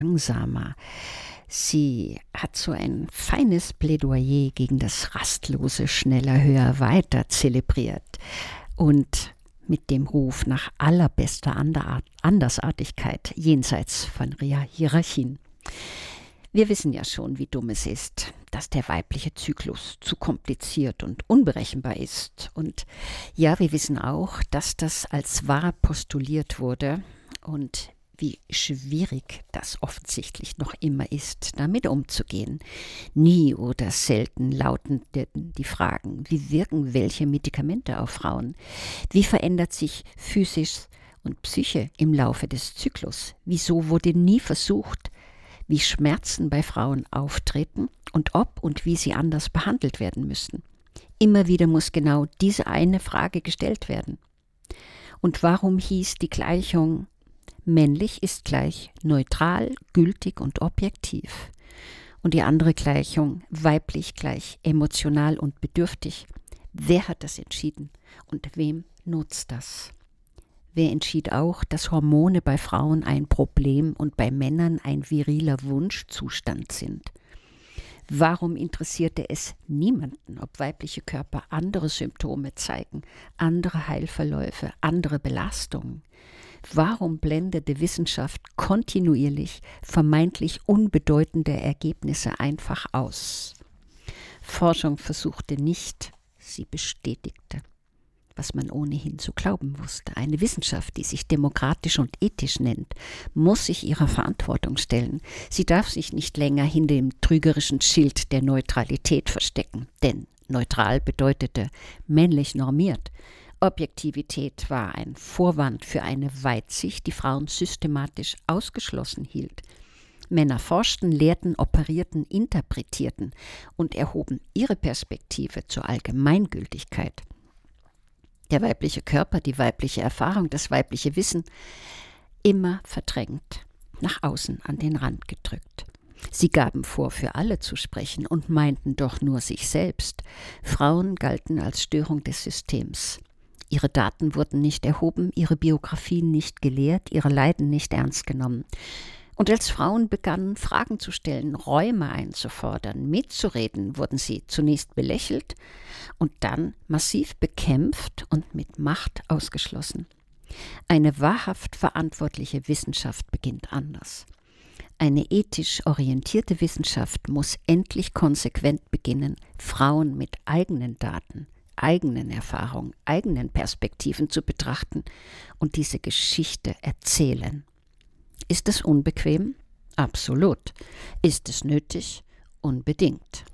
langsamer. Sie hat so ein feines Plädoyer gegen das rastlose Schneller, höher, weiter zelebriert und mit dem Ruf nach allerbester Andersartigkeit jenseits von Hierarchien. Wir wissen ja schon, wie dumm es ist, dass der weibliche Zyklus zu kompliziert und unberechenbar ist. Und ja, wir wissen auch, dass das als wahr postuliert wurde und wie schwierig das offensichtlich noch immer ist, damit umzugehen. Nie oder selten lauten die Fragen, wie wirken welche Medikamente auf Frauen? Wie verändert sich Physis und Psyche im Laufe des Zyklus? Wieso wurde nie versucht, wie Schmerzen bei Frauen auftreten und ob und wie sie anders behandelt werden müssen? Immer wieder muss genau diese eine Frage gestellt werden. Und warum hieß die Gleichung männlich ist gleich neutral, gültig und objektiv? Und die andere Gleichung weiblich gleich emotional und bedürftig. Wer hat das entschieden und wem nutzt das? Wer entschied auch, dass Hormone bei Frauen ein Problem und bei Männern ein viriler Wunschzustand sind? Warum interessierte es niemanden, ob weibliche Körper andere Symptome zeigen, andere Heilverläufe, andere Belastungen? Warum blendete Wissenschaft kontinuierlich vermeintlich unbedeutende Ergebnisse einfach aus? Forschung versuchte nicht, sie bestätigte, was man ohnehin zu glauben wusste. Eine Wissenschaft, die sich demokratisch und ethisch nennt, muss sich ihrer Verantwortung stellen. Sie darf sich nicht länger hinter dem trügerischen Schild der Neutralität verstecken, denn neutral bedeutete männlich normiert. Objektivität war ein Vorwand für eine Weitsicht, die Frauen systematisch ausgeschlossen hielt. Männer forschten, lehrten, operierten, interpretierten und erhoben ihre Perspektive zur Allgemeingültigkeit. Der weibliche Körper, die weibliche Erfahrung, das weibliche Wissen, immer verdrängt, nach außen an den Rand gedrückt. Sie gaben vor, für alle zu sprechen und meinten doch nur sich selbst. Frauen galten als Störung des Systems. Ihre Daten wurden nicht erhoben, ihre Biografien nicht gelehrt, ihre Leiden nicht ernst genommen. Und als Frauen begannen, Fragen zu stellen, Räume einzufordern, mitzureden, wurden sie zunächst belächelt und dann massiv bekämpft und mit Macht ausgeschlossen. Eine wahrhaft verantwortliche Wissenschaft beginnt anders. Eine ethisch orientierte Wissenschaft muss endlich konsequent beginnen, Frauen mit eigenen Daten, eigenen Erfahrungen, eigenen Perspektiven zu betrachten und diese Geschichte erzählen. Ist es unbequem? Absolut. Ist es nötig? Unbedingt.